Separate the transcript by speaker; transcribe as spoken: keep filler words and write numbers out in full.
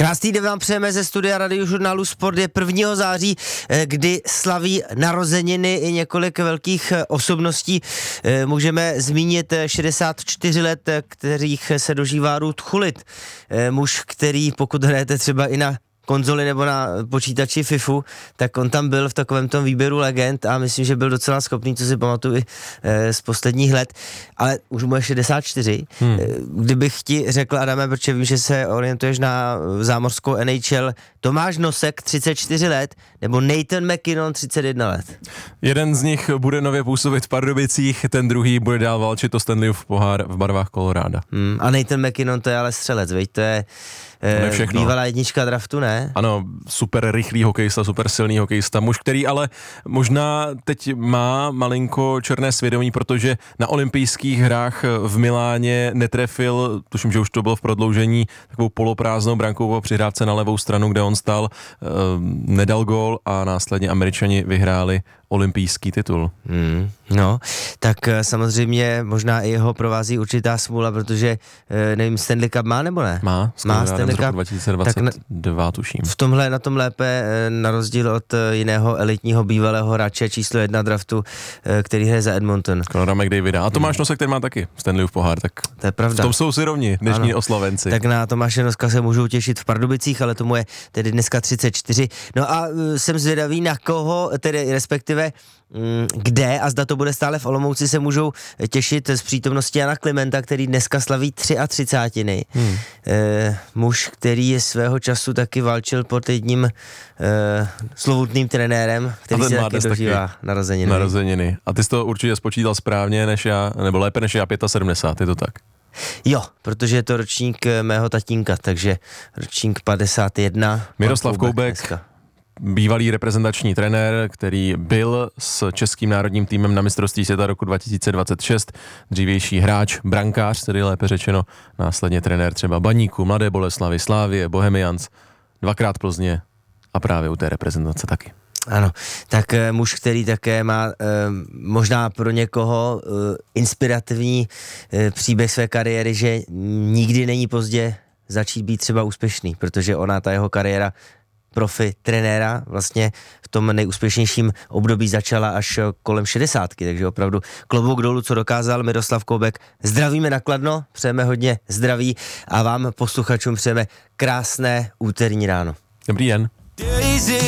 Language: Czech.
Speaker 1: Krásný den vám přejeme ze studia Radiožurnálu Sport. Je prvního září, kdy slaví narozeniny i několik velkých osobností. Můžeme zmínit šedesát čtyři let, kterých se dožívá Ruud Gullit. Muž, který, pokud hrajete třeba i na konzoli nebo na počítači FIFU, tak on tam byl v takovém tom výběru legend a myslím, že byl docela schopný, co si pamatuju i e, z posledních let, ale už mu je šedesát čtyři. Hmm. Kdybych ti řekl, Adame, protože vím, že se orientuješ na zámořskou N H L, Tomáš Nosek, třicet čtyři let, nebo Nathan MacKinnon, třicet jedna let.
Speaker 2: Jeden z nich bude nově působit v Pardubicích, ten druhý bude dál válčit o Stanleyův pohár v barvách Coloráda.
Speaker 1: Hmm. A Nathan MacKinnon, to je ale střelec, veď? To je e, bývalá jednička draftu, ne?
Speaker 2: Ano, super rychlý hokejista, super silný hokejista, muž, který ale možná teď má malinko černé svědomí, protože na olympijských hrách v Miláně netrefil, tuším, že už to bylo v prodloužení, takovou poloprázdnou brankou po přihrávce na levou stranu, kde on stál, eh, nedal gól a následně Američani vyhráli olympijský titul.
Speaker 1: Hmm, no, tak samozřejmě možná i jeho provází určitá smůla, protože nevím, Stanley Cup má nebo ne?
Speaker 2: Má,
Speaker 1: má Stanley Cup
Speaker 2: dva tisíce dvacet dva, na, tuším.
Speaker 1: V tomhle na tom lépe, na rozdíl od jiného elitního bývalého hráče číslo jedna draftu, který hraje za Edmonton.
Speaker 2: Conora McDavida. A Tomáš Nosek, ten má taky Stanleyův pohár, tak
Speaker 1: to je pravda.
Speaker 2: V tom jsou si rovni dnešní
Speaker 1: ano.
Speaker 2: oslavenci.
Speaker 1: Tak na Tomáše Noska se můžou těšit v Pardubicích, ale tomu je tedy dneska třicet čtyři. No a jsem zvědavý, na koho, tedy respektive kde a zda to bude stále v Olomouci, se můžou těšit z přítomnosti Jana Klimenta, který dneska slaví třiatřicátiny. Hmm. E, muž, který je svého času taky válčil pod jedním e, slovutným trenérem, který se taky dožívá narozeniny.
Speaker 2: narozeniny. A ty jsi to určitě spočítal správně než já, nebo lépe než já, sedmdesát pět, je to tak?
Speaker 1: Jo, protože je to ročník mého tatínka, takže ročník padesát jedna.
Speaker 2: Miroslav Koubek. Dneska. Bývalý reprezentační trenér, který byl s českým národním týmem na mistrovství světa roku dva tisíce dvacet šest, dřívější hráč, brankář, tedy lépe řečeno, následně trenér třeba Baníku, Mladé Boleslavi, Slávie, Bohemians, dvakrát Plzně a právě u té reprezentace taky.
Speaker 1: Ano, tak muž, který také má e, možná pro někoho e, inspirativní e, příběh své kariéry, že nikdy není pozdě začít být třeba úspěšný, protože ona, ta jeho kariéra profi trenéra vlastně v tom nejúspěšnějším období začala až kolem šedesátky, takže opravdu klobouk dolů, co dokázal Miroslav Koubek. Zdravíme na Kladno, přejeme hodně zdraví a vám posluchačům přejeme krásné úterní ráno.
Speaker 2: Dobrý den.